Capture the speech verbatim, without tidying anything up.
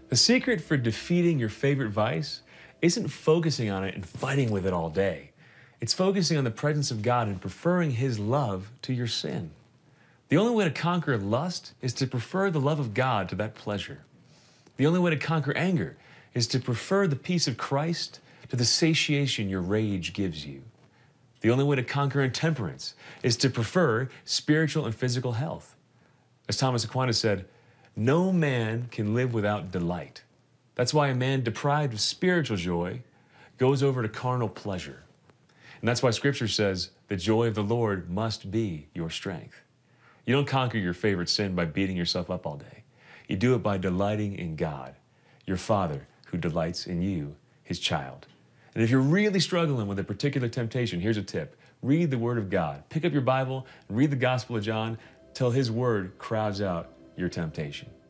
The secret for defeating your favorite vice isn't focusing on it and fighting with it all day. It's focusing on the presence of God and preferring His love to your sin. The only way to conquer lust is to prefer the love of God to that pleasure. The only way to conquer anger is to prefer the peace of Christ to the satiation your rage gives you. The only way to conquer intemperance is to prefer spiritual and physical health. As Thomas Aquinas said, no man can live without delight. That's why a man deprived of spiritual joy goes over to carnal pleasure. And that's why Scripture says, the joy of the Lord must be your strength. You don't conquer your favorite sin by beating yourself up all day. You do it by delighting in God, your Father who delights in you, His child. And if you're really struggling with a particular temptation, here's a tip. Read the Word of God. Pick up your Bible and read the Gospel of John till His Word crowds out your temptation.